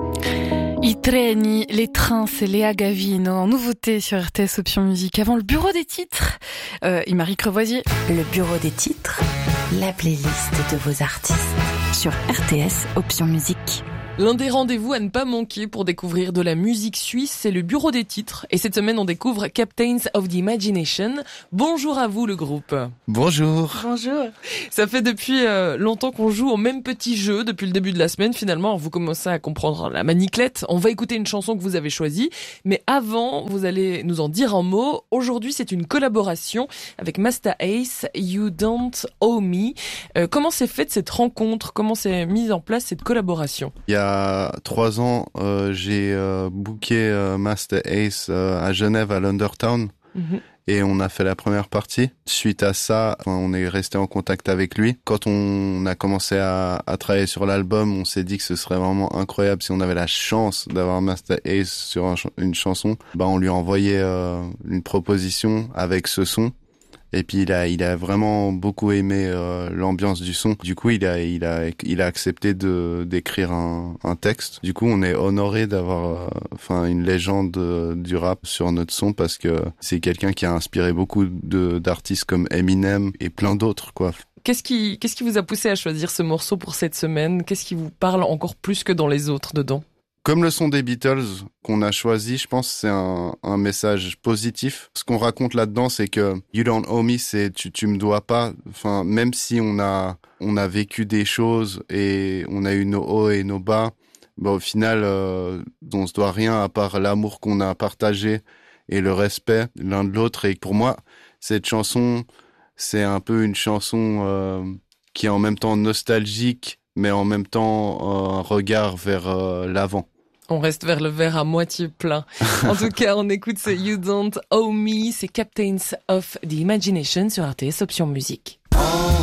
I treni, les trains, c'est Léa Gavino, en nouveauté sur RTS Option Musique. Avant le bureau des titres, Marie Crevoisier. Le bureau des titres, la playlist de vos artistes sur RTS Option Musique. L'un des rendez-vous à ne pas manquer pour découvrir de la musique suisse, c'est le bureau des titres. Et cette semaine, on découvre Captains of the Imagination. Bonjour à vous, le groupe. Bonjour. Bonjour. Ça fait depuis longtemps qu'on joue au même petit jeu, depuis le début de la semaine. Finalement, vous commencez à comprendre la maniclette. On va écouter une chanson que vous avez choisie. Mais avant, vous allez nous en dire un mot. Aujourd'hui, c'est une collaboration avec Masta Ace, You Don't Owe Me. Comment s'est faite cette rencontre? Comment s'est mise en place cette collaboration? Il y a 3 ans, j'ai booké Masta Ace à Genève, à l'Undertown. Et on a fait la première partie. Suite à ça, on est resté en contact avec lui. Quand on a commencé à travailler sur l'album, on s'est dit que ce serait vraiment incroyable si on avait la chance d'avoir Masta Ace sur une chanson. On lui a envoyé une proposition avec ce son. Et puis il a vraiment beaucoup aimé l'ambiance du son. Du coup, il a accepté d'écrire un texte. Du coup, on est honoré d'avoir une légende du rap sur notre son parce que c'est quelqu'un qui a inspiré beaucoup d'artistes comme Eminem et plein d'autres, quoi. Qu'est-ce qui vous a poussé à choisir ce morceau pour cette semaine? Qu'est-ce qui vous parle encore plus que dans les autres dedans? Comme le son des Beatles qu'on a choisi, je pense que c'est un message positif. Ce qu'on raconte là-dedans, c'est que You don't owe me, c'est tu me dois pas. Enfin, même si on a vécu des choses et on a eu nos hauts et nos bas, au final, on se doit rien à part l'amour qu'on a partagé et le respect l'un de l'autre. Et pour moi, cette chanson, c'est un peu une chanson qui est en même temps nostalgique, mais en même temps un regard vers l'avant. On reste vers le verre à moitié plein. En tout cas, on écoute ce You Don't Owe Me, c'est Captains of the Imagination sur RTS Option Musique.